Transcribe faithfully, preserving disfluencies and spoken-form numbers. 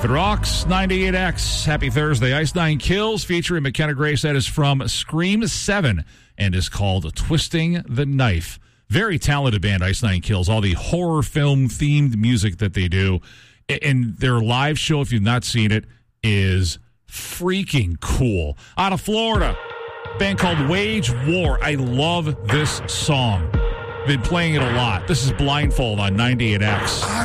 If it rocks, ninety-eight X. Happy Thursday. Ice Nine Kills featuring McKenna Grace. That is from Scream seven and is called Twisting the Knife. Very talented band, Ice Nine Kills. All the horror film themed music that they do. And their live show, if you've not seen it, is freaking cool. Out of Florida, a band called Wage War. I love this song. Been playing it a lot. This is Blindfold on ninety-eight X.